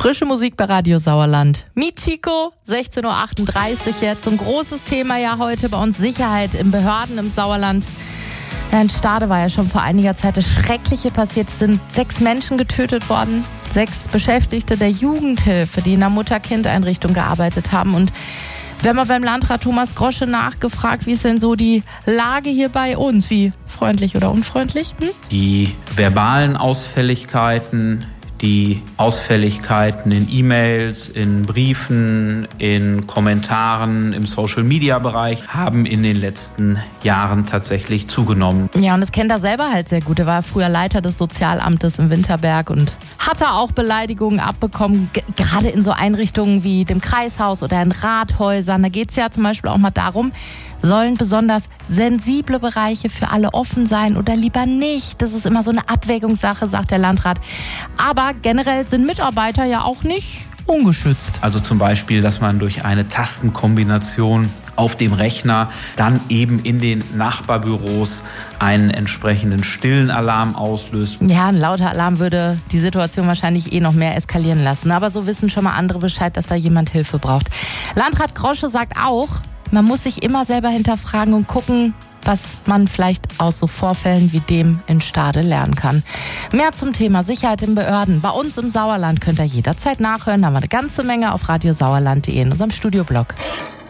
Frische Musik bei Radio Sauerland. Michiko, 16.38 Uhr jetzt. Ein großes Thema ja heute bei uns, Sicherheit in Behörden im Sauerland. Ja, in Stade war ja schon vor einiger Zeit das Schreckliche passiert. Es sind 6 Menschen getötet worden. 6 Beschäftigte der Jugendhilfe, die in einer Mutter-Kind-Einrichtung gearbeitet haben. Und wir haben mal beim Landrat Thomas Grosche nachgefragt, wie ist denn so die Lage hier bei uns? Wie freundlich oder unfreundlich? Die verbalen Ausfälligkeiten, die Ausfälligkeiten in E-Mails, in Briefen, in Kommentaren im Social-Media-Bereich haben in den letzten Jahren tatsächlich zugenommen. Ja, und das kennt er selber halt sehr gut. Er war früher Leiter des Sozialamtes in Winterberg und hat er auch Beleidigungen abbekommen, gerade in so Einrichtungen wie dem Kreishaus oder in Rathäusern. Da geht es ja zum Beispiel auch mal darum, sollen besonders sensible Bereiche für alle offen sein oder lieber nicht? Das ist immer so eine Abwägungssache, sagt der Landrat. Aber generell sind Mitarbeiter ja auch nicht ungeschützt. Also zum Beispiel, dass man durch eine Tastenkombination auf dem Rechner dann eben in den Nachbarbüros einen entsprechenden stillen Alarm auslöst. Ja, ein lauter Alarm würde die Situation wahrscheinlich noch mehr eskalieren lassen. Aber so wissen schon mal andere Bescheid, dass da jemand Hilfe braucht. Landrat Grosche sagt auch, man muss sich immer selber hinterfragen und gucken, was man vielleicht aus so Vorfällen wie dem in Stade lernen kann. Mehr zum Thema Sicherheit in Behörden bei uns im Sauerland könnt ihr jederzeit nachhören. Da haben wir eine ganze Menge auf radiosauerland.de in unserem Studioblog.